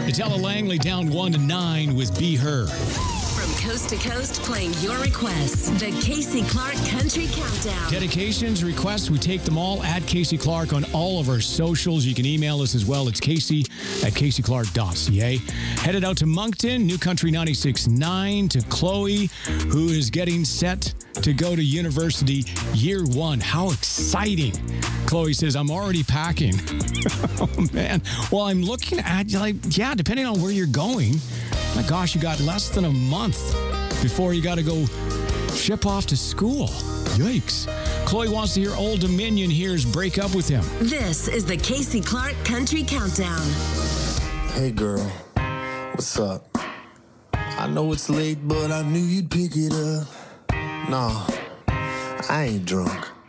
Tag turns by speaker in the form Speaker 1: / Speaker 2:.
Speaker 1: It's Ella Langley down 1-9 with Be Her.
Speaker 2: From coast to coast, playing your requests. The Casey Clark Country Countdown.
Speaker 1: Dedications, requests, we take them all at Casey Clark on all of our socials. You can email us as well. It's casey@caseyclark.ca. Headed out to Moncton, New Country 96.9 to Chloe, who is getting set to go to university year one. How exciting. Chloe says, I'm already packing. Oh, man. Well, I'm looking at, depending on where you're going, my gosh, you got less than a month before you got to go ship off to school. Yikes. Chloe wants to hear Old Dominion. Here's Break Up With Him.
Speaker 2: This is the Casey Clark Country Countdown.
Speaker 3: Hey, girl. What's up? I know it's late, but I knew you'd pick it up. Nah, I ain't drunk.